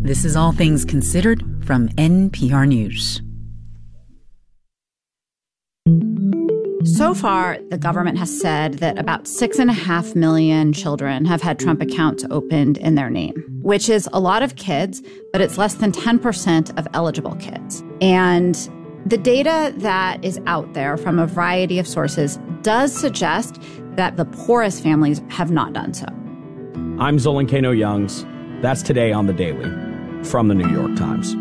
This is All Things Considered from NPR News. So far, the government has said that about 6.5 million children have had Trump accounts opened in their name, which is a lot of kids, but it's less than 10% of eligible kids. And the data that is out there from a variety of sources does suggest that the poorest families have not done so. I'm Zolan Kano-Youngs. That's today on The Daily from The New York Times.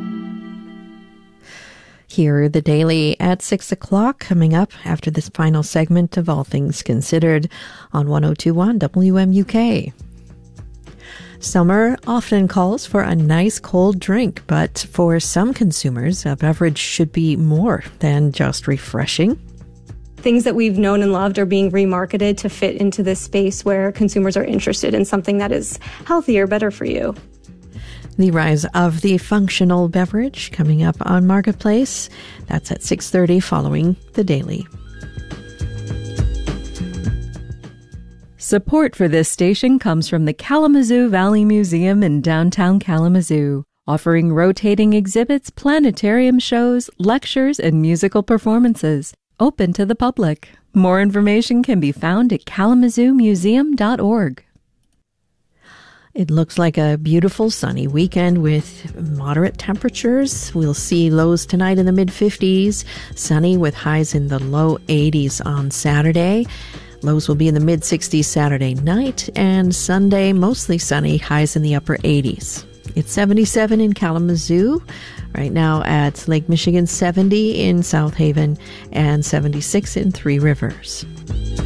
Here, The Daily at 6 o'clock, coming up after this final segment of All Things Considered on 102.1 WMUK. Summer often calls for a nice cold drink, but for some consumers, a beverage should be more than just refreshing. Things that we've known and loved are being remarketed to fit into this space where consumers are interested in something that is healthier, better for you. The rise of the functional beverage coming up on Marketplace. That's at 6:30 following The Daily. Support for this station comes from the Kalamazoo Valley Museum in downtown Kalamazoo, offering rotating exhibits, planetarium shows, lectures, and musical performances, open to the public. More information can be found at kalamazoomuseum.org. It looks like a beautiful sunny weekend with moderate temperatures. We'll see lows tonight in the mid-50s, sunny with highs in the low 80s on Saturday. Lows will be in the mid-60s Saturday night, and Sunday mostly sunny, highs in the upper 80s. It's 77 in Kalamazoo, right now at Lake Michigan, 70 in South Haven, and 76 in Three Rivers.